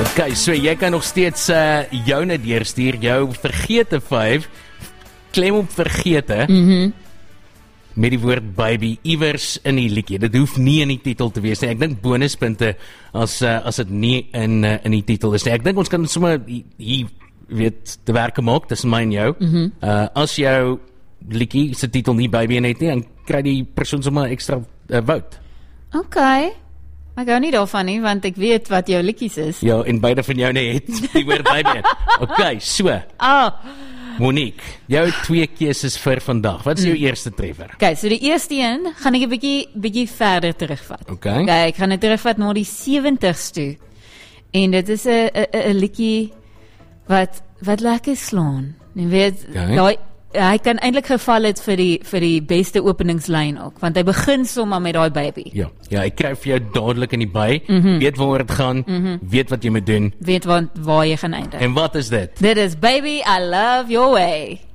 Okay, so jy kan nog steeds joune deurstuur, jou vergete 5, klem op vergete, met die woord baby iewers in die liedjie. Dit hoef nie in die titel te wees nie. Ek dink bonuspunte as dit nie in die titel is nie. Ek dink ons kan sommer hier weet te werke maak tussen my en jou. As jou liedjie se titel nie baby in het nie, dan kry die persoon sommer extra vote. Okay. Ek hou nie daarvan nie, want ek weet wat jou liedjies is. Ja, en beide van jou net die woord baby. Okay, so. Monique, jou 2 keuses vir vandag. Wat is jou eerste treffer? Okay, so die eerste een gaan ek 'n bietjie verder terugvat. Okay. Ek gaan dit terugvat na die 70s toe. En dit is 'n liedjie wat lekker slaan. Jy weet, hy kan eintlik geval het vir die beste openingslyn ook, want hy begin sommer met daai baby. Ja, ek kry vir jou dadelik in die by, weet waaroor dit gaan, weet wat jy moet doen, weet waar jy gaan eindig. En wat is dit? Dit is Baby, I Love Your Way.